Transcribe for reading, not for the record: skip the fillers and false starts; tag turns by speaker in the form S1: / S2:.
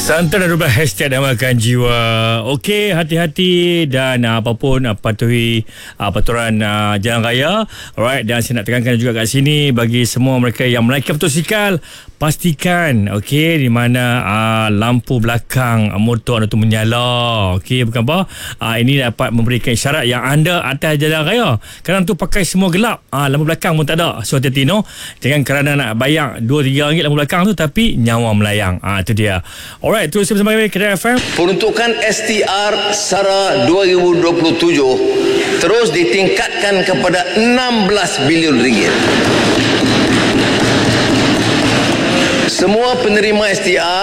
S1: Santan dan rubah hashtag Damakan Jiwa. Okey, hati-hati dan apapun patuhi peraturan jalan raya. Alright, dan saya nak tekankan juga kat sini bagi semua mereka yang menaiki motosikal, pastikan okey di mana lampu belakang motor anda tu menyala. Okey, bukan apa? Ini dapat memberikan isyarat yang anda atas jalan raya. Kadang tu pakai semua gelap, lampu belakang pun tak ada. So hati-hati jangan kerana nak bayar 2-3 ringgit lampu belakang tu tapi nyawa melayang. Itu dia. Alright, terus bersama kami Kedai FM.
S2: Peruntukan STR SARA 2027 terus ditingkatkan kepada 16 bilion ringgit. Semua penerima STR